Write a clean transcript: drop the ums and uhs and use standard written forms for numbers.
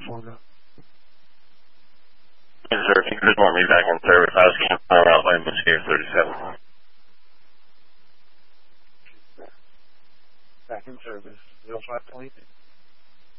phone now. Yes, sir. If you could just want me back in service, I was getting power out by Mosquito 37. Back in service. 0520.